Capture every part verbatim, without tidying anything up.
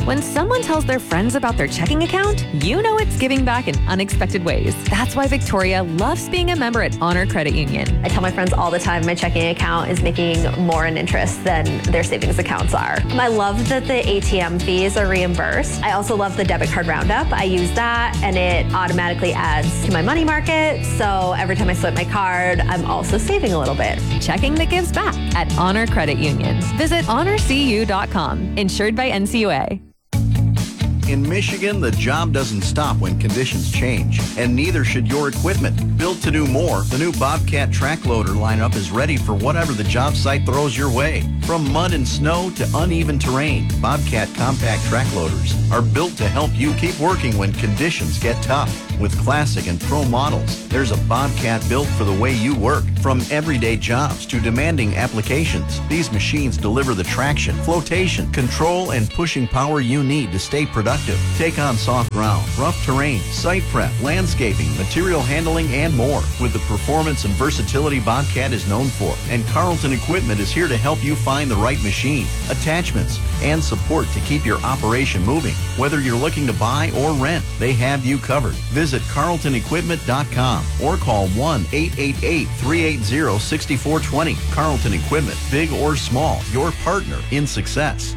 When someone tells their friends about their checking account, you know it's giving back in unexpected ways. That's why Victoria loves being a member at Honor Credit Union. I tell my friends all the time my checking account is making more in interest than their savings accounts are. I love that the A T M fees are reimbursed. I also love the debit card roundup. I use that and it automatically adds to my money market. So every time I swipe my card, I'm also saving a little bit. Checking that gives back at Honor Credit Union. Visit honor c u dot com. Insured by N C U A. In Michigan, the job doesn't stop when conditions change, and neither should your equipment. Built to do more, the new Bobcat track loader lineup is ready for whatever the job site throws your way. From mud and snow to uneven terrain, Bobcat compact track loaders are built to help you keep working when conditions get tough. With classic and pro models, there's a Bobcat built for the way you work. From everyday jobs to demanding applications, these machines deliver the traction, flotation, control, and pushing power you need to stay productive. Take on soft ground, rough terrain, site prep, landscaping, material handling, and more with the performance and versatility Bobcat is known for. And Carlton Equipment is here to help you find the right machine, attachments, and support to keep your operation moving. Whether you're looking to buy or rent, they have you covered. Visit carlton equipment dot com or call one eight eight eight, three eight zero, six four two zero. Carlton Equipment, big or small, your partner in success.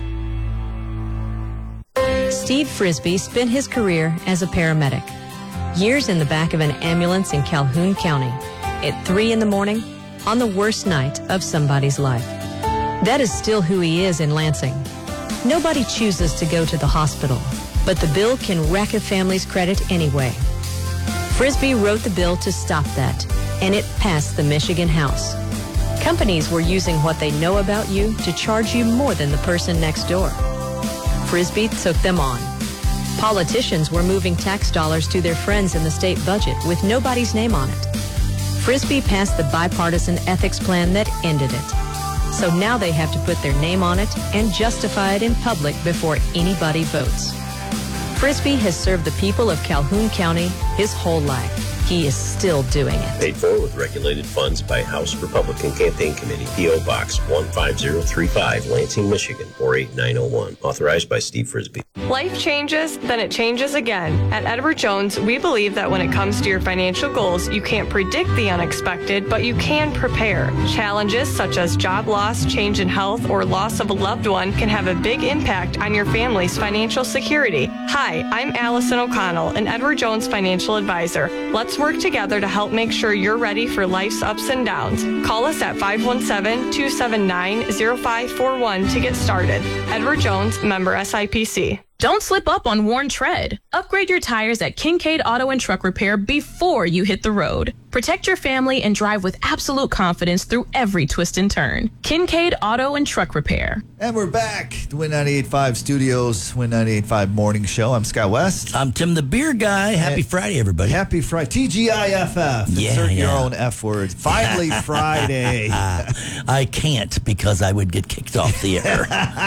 Steve Frisbee spent his career as a paramedic. Years in the back of an ambulance in Calhoun County at three in the morning on the worst night of somebody's life. That is still who he is in Lansing. Nobody chooses to go to the hospital, but the bill can wreck a family's credit anyway. Frisbee wrote the bill to stop that, and it passed the Michigan House. Companies were using what they know about you to charge you more than the person next door. Frisbee took them on. Politicians were moving tax dollars to their friends in the state budget with nobody's name on it. Frisbee passed the bipartisan ethics plan that ended it. So now they have to put their name on it and justify it in public before anybody votes. Frisbee has served the people of Calhoun County his whole life. He is still doing it. Paid for with regulated funds by House Republican Campaign Committee. P O. Box one five zero three five, Lansing, Michigan, four eight nine zero one. Authorized by Steve Frisbee. Life changes, then it changes again. At Edward Jones, we believe that when it comes to your financial goals, you can't predict the unexpected, but you can prepare. Challenges such as job loss, change in health, or loss of a loved one can have a big impact on your family's financial security. Hi, I'm Allison O'Connell, an Edward Jones financial advisor. Let's work together to help make sure you're ready for life's ups and downs. Call us at five one seven, two seven nine, zero five four one to get started. Edward Jones, member S I P C. Don't slip up on worn tread. Upgrade your tires at Kincaid Auto and Truck Repair before you hit the road. Protect your family and drive with absolute confidence through every twist and turn. Kincaid Auto and Truck Repair. And we're back. The Win ninety-eight point five Studios, Win ninety-eight point five Morning Show. I'm Scott West. I'm Tim the Beer Guy. Happy and Friday, everybody. Happy Friday. T G I F F. Yeah, Insert yeah. your own F word. Finally Friday. I can't because I would get kicked off the air.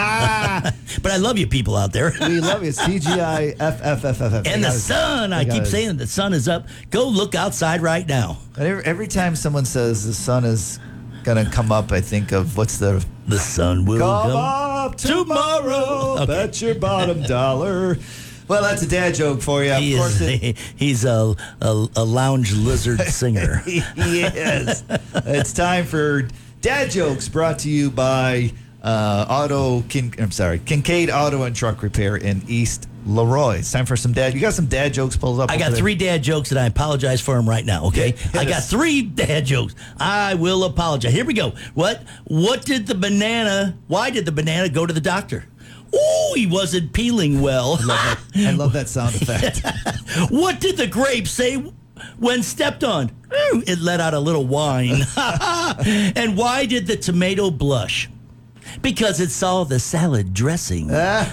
But I love you people out there. We love you. It's T G I F F F F F. And the sun. I keep saying the sun is up. Go look outside right now. Every, every time someone says the sun is going to come up, I think of what's the... The sun will come go up tomorrow. Okay. Bet your bottom dollar. Well, that's a dad joke for you. He of course is, it, he's a, a, a lounge lizard singer. He is. It's time for Dad Jokes, brought to you by uh, Auto. Kin, I'm sorry, Kincaid Auto and Truck Repair in East Leroy. It's time for some dad. You got some dad jokes pulled up. I got three dad jokes, and I apologize for them right now. Okay, Hit, hit I got us. three dad jokes. I will apologize. Here we go. What? What did the banana? Why did the banana go to the doctor? Oh, he wasn't peeling well. I love that, I love that sound effect. What did the grape say when stepped on? Ooh, it let out a little whine. And why did the tomato blush? Because it saw the salad dressing.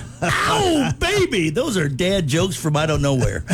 Ow, baby. Those are dad jokes from I don't know where.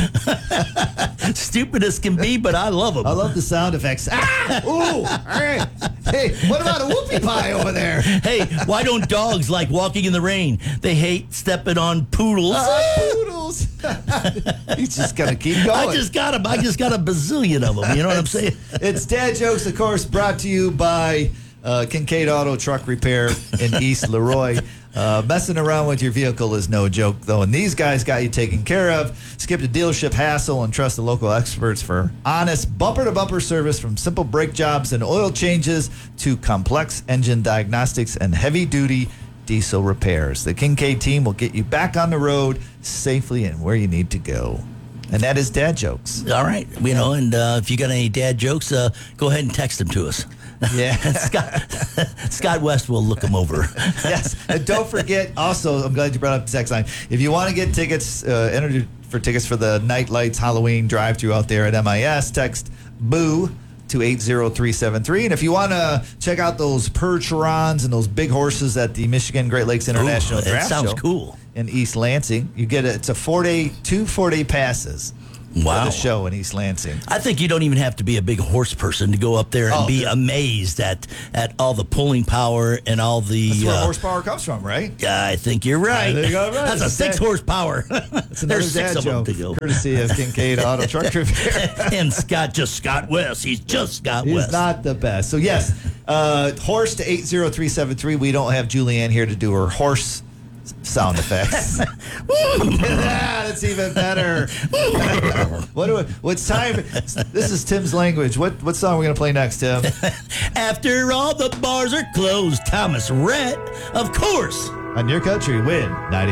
Stupid as can be, but I love them. I love the sound effects. Ah! Ooh, all right. Hey, what about a whoopie pie over there? Hey, why don't dogs like walking in the rain? They hate stepping on poodles. Uh, poodles. He's just going to keep going. I just got them. I just got a bazillion of them. You know what I'm saying? It's Dad Jokes, of course, brought to you by uh, Kincaid Auto Truck Repair in East Leroy. Uh, messing around with your vehicle is no joke, though, and these guys got you taken care of. Skip the dealership hassle and trust the local experts for honest bumper-to-bumper service, from simple brake jobs and oil changes to complex engine diagnostics and heavy-duty diesel repairs. The Kincaid team will get you back on the road safely and where you need to go. And that is Dad Jokes. All right. You know, and uh, if you got any dad jokes, uh, go ahead and text them to us. Yeah. Scott, Scott West will look them over. Yes. And don't forget, also, I'm glad you brought up the text line. If you want to get tickets, uh, enter for tickets for the Night Lights Halloween drive-thru out there at M I S, text BOO to eight zero three seven three. And if you want to check out those Percherons and those big horses at the Michigan Great Lakes International Ooh, that Draft sounds Show cool. in East Lansing, you get a, it's a four-day, two four-day passes. Wow. For the show in East Lansing. I think you don't even have to be a big horse person to go up there and Oh, be yeah. amazed at, at all the pulling power and all the. That's where uh, horsepower comes from, right? Yeah, I think you're right. I think I'm right. That's a It's six that- horsepower. It's another There's six dad of them joke, to go. courtesy of Kincaid Auto Truck Repair. And Scott, just Scott West. He's just Scott He's West. not the best. So, yes, uh, horse to eight zero three seven three. We don't have Julianne here to do her horse sound effects. Yeah, that's even better. what do we, what's time? This is Tim's language. What what song are we going to play next, Tim? After all the bars are closed, Thomas Rhett, of course. On Your Country, win ninety.